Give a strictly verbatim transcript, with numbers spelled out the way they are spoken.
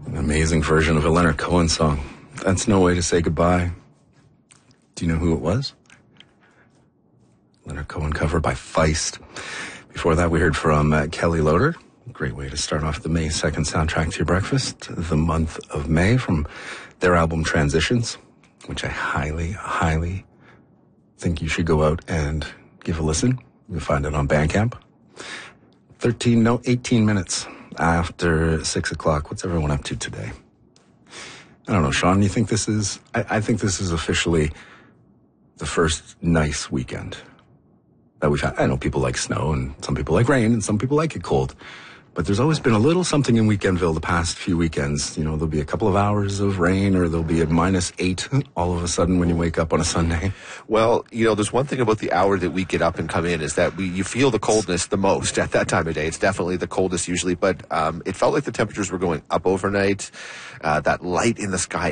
An amazing version of a Leonard Cohen song. That's No Way to Say Goodbye. Do you know who it was? Leonard Cohen cover by Feist. Before that, we heard from uh, Kelly Loader. Great way to start off the May second soundtrack to your breakfast. The month of May from their album Transitions, which I highly, highly think you should go out and give a listen. You'll find it on Bandcamp. thirteen, no, eighteen minutes after six o'clock. What's everyone up to today? I don't know, Sean, you think this is, I, I think this is officially the first nice weekend that we've had. I know people like snow and some people like rain and some people like it cold. But there's always been a little something in Weekendville the past few weekends. You know, there'll be a couple of hours of rain or there'll be a minus eight all of a sudden when you wake up on a Sunday. Well, you know, there's one thing about the hour that we get up and come in is that we you feel the coldness the most at that time of day. It's definitely the coldest usually, but um, it felt like the temperatures were going up overnight. Uh, that light in the sky